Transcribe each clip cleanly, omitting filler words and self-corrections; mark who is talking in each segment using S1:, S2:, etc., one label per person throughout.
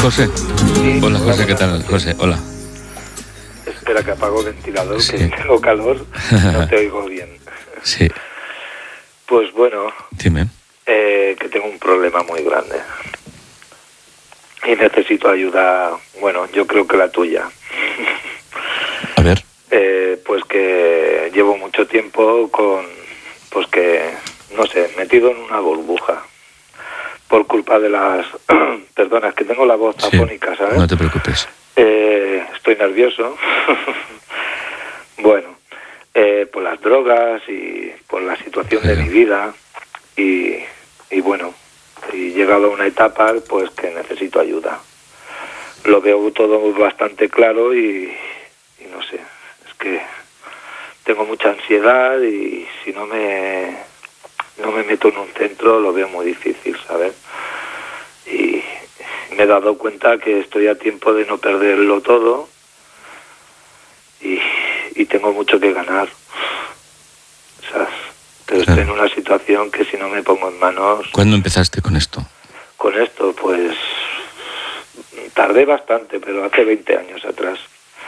S1: José.
S2: Sí.
S1: Hola, José, ¿qué tal? José, hola.
S2: Espera que apago el ventilador,
S1: Sí.
S2: que tengo calor, no te oigo bien.
S1: Sí,
S2: Pues bueno,
S1: dime.
S2: que tengo un problema muy grande. Y necesito ayuda, bueno, yo creo que la tuya.
S1: A ver.
S2: Pues que llevo mucho tiempo pues que, no sé, metido en una burbuja. Por culpa de las... Perdona, es que tengo la voz
S1: Sí,
S2: afónica, ¿sabes?
S1: no te preocupes.
S2: Estoy nervioso. Bueno, por las drogas y por la situación de mi vida. Y bueno, he llegado a una etapa pues que necesito ayuda. Lo veo todo bastante claro y no sé, es que tengo mucha ansiedad y si no me meto en un centro lo veo muy difícil, ¿sabes? Y me he dado cuenta que estoy a tiempo de no perderlo todo y tengo mucho que ganar, ¿sabes? Pero
S1: Claro.
S2: estoy en una situación que si no me pongo en manos...
S1: ¿Cuándo empezaste con esto?
S2: Con esto, pues... Tardé bastante, pero hace 20 años atrás.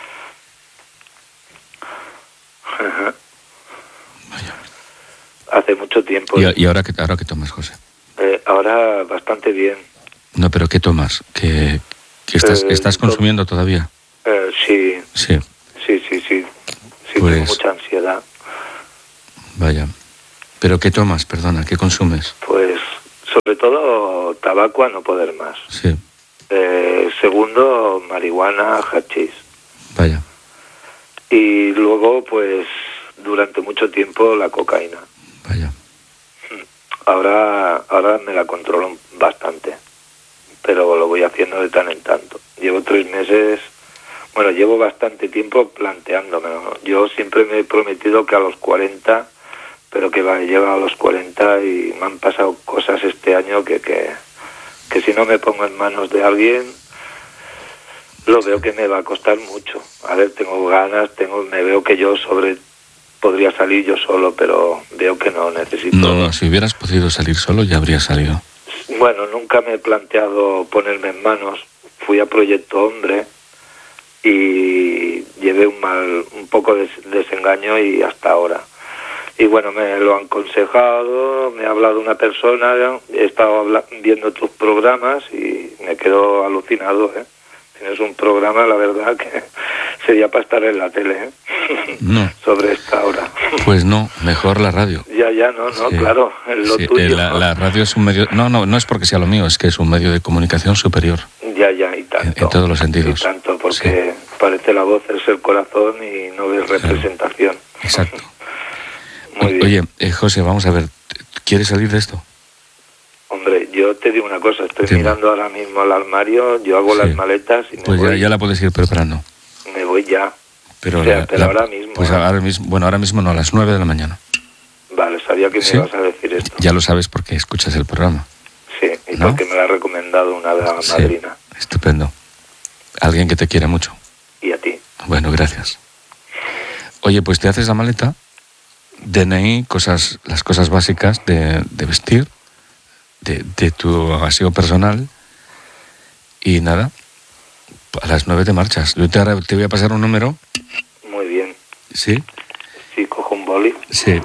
S2: Ajá.
S1: Vaya.
S2: Hace mucho tiempo.
S1: ¿Y ahora qué tomas, José?
S2: Ahora bastante bien.
S1: No, pero ¿qué tomas? ¿Que estás consumiendo todavía?
S2: Sí.
S1: Sí.
S2: Sí,
S1: Pues-
S2: tengo mucha ansiedad.
S1: Vaya. ¿Pero qué tomas? Perdona, ¿qué consumes?
S2: Pues, sobre todo, tabaco a no poder más.
S1: Sí.
S2: Segundo, marihuana, hachís.
S1: Vaya.
S2: Y luego, pues, durante mucho tiempo, la cocaína.
S1: Vaya.
S2: Ahora me la controlo bastante, pero lo voy haciendo de tan en tanto. Llevo 3 meses, bueno, llevo bastante tiempo planteándomelo. Yo siempre me he prometido que a los 40, pero que he llegado a los 40 y me han pasado cosas este año que si no me pongo en manos de alguien, lo veo que me va a costar mucho. A ver, tengo ganas, me veo que podría salir yo solo, pero veo que no, necesito...
S1: No, si hubieras podido salir solo ya habrías salido.
S2: Bueno, nunca me he planteado ponerme en manos. Fui a Proyecto Hombre y llevé un poco de desengaño y hasta ahora. Y bueno, me lo han aconsejado, me ha hablado una persona, he estado viendo tus programas y me quedo alucinado, ¿eh? Tienes un programa, la verdad, que sería para estar en la tele, ¿eh?
S1: No.
S2: Sobre esta hora.
S1: Pues no, mejor la radio.
S2: Ya, no,
S1: Sí.
S2: claro, es lo
S1: Sí,
S2: tuyo.
S1: la radio es un medio... No es porque sea lo mío, es que es un medio de comunicación superior.
S2: Ya, y tanto.
S1: En todos los sentidos.
S2: Y tanto, porque parece la voz es el corazón y no ves representación.
S1: Exacto.
S2: Muy bien.
S1: Oye, José, vamos a ver, ¿quieres salir de esto?
S2: Hombre, yo te digo una cosa, estoy
S1: Dime.
S2: mirando ahora mismo al armario, yo hago
S1: Sí.
S2: las maletas y me
S1: Pues
S2: voy.
S1: ya la puedes ir preparando.
S2: Me voy ya.
S1: Pero,
S2: O sea, pero ahora mismo.
S1: Pues
S2: ¿eh?
S1: ahora mismo no, a las 9 de la mañana.
S2: Vale, sabía que me
S1: Sí.
S2: ibas a decir esto.
S1: Ya lo sabes porque escuchas el programa.
S2: Sí, y
S1: ¿No?
S2: porque me lo ha recomendado una
S1: Sí.
S2: madrina.
S1: Estupendo. Alguien que te quiere mucho.
S2: Y a ti.
S1: Bueno, gracias. Oye, pues te haces la maleta, DNI, las cosas básicas de vestir, de tu aseo personal, y nada, a las 9 te marchas. Yo te voy a pasar un número.
S2: Muy bien.
S1: ¿Sí?
S2: Sí, cojo un boli.
S1: Sí.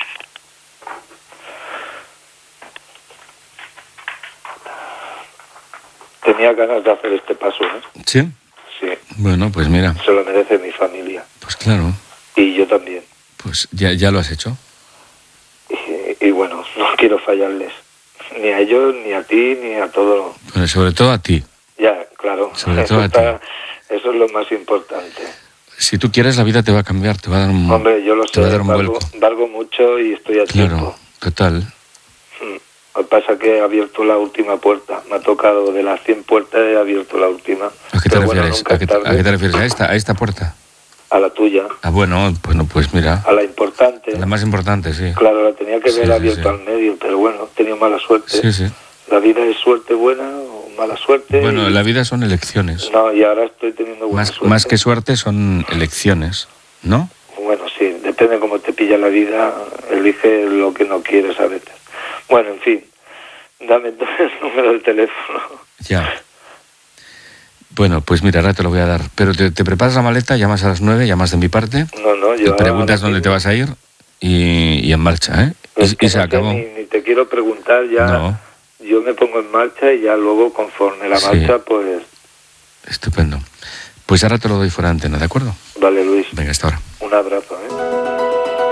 S2: Tenía ganas de hacer este paso, ¿eh?
S1: ¿Sí?
S2: Sí,
S1: Bueno, pues mira,
S2: se lo merece mi familia.
S1: pues claro,
S2: Y yo también.
S1: pues ya lo has hecho.
S2: Y bueno, no quiero fallarles. Ni a ellos, ni a ti, ni a todo.
S1: Bueno, sobre todo a ti.
S2: Ya, claro.
S1: Sobre todo a ti.
S2: Eso es lo más importante.
S1: Si tú quieres, la vida te va a cambiar, te va a dar un...
S2: Hombre, yo lo
S1: te va a
S2: sé,
S1: dar un vuelco.
S2: valgo mucho y estoy a
S1: Claro,
S2: tiempo.
S1: total.
S2: Lo que pasa es que he abierto la última puerta. Me ha tocado de las 100 puertas, he abierto la última.
S1: ¿A qué te
S2: Pero bueno,
S1: refieres?
S2: nunca
S1: ¿A
S2: es
S1: qué
S2: tarde.
S1: te refieres? ¿A esta puerta?
S2: A la tuya,
S1: Ah, bueno, pues mira,
S2: a la importante.
S1: la más importante, sí.
S2: Claro, la tenía que
S1: Sí,
S2: haber
S1: sí,
S2: abierto
S1: sí.
S2: al medio, pero bueno, he tenido mala suerte.
S1: Sí.
S2: La vida es suerte buena o mala suerte.
S1: Bueno,
S2: y...
S1: la vida son elecciones.
S2: No, y ahora estoy teniendo buena suerte.
S1: Más que suerte son elecciones, ¿no?
S2: Bueno, sí, depende de cómo te pilla la vida, elige lo que no quieres a veces. Bueno, en fin, dame entonces el número de teléfono.
S1: Ya. Bueno, pues mira, ahora te lo voy a dar. Pero te preparas la maleta, llamas a las 9, llamas de mi parte.
S2: No, yo...
S1: Te preguntas dónde te vas a ir y en marcha, ¿eh?
S2: Es que
S1: y se
S2: no
S1: acabó.
S2: Ni te quiero preguntar, ya
S1: No.
S2: Yo me pongo en marcha y ya luego, conforme la marcha, pues...
S1: Estupendo. Pues ahora te lo doy fuera de antena, ¿de acuerdo?
S2: Vale, Luis.
S1: Venga, hasta ahora.
S2: Un abrazo, ¿eh?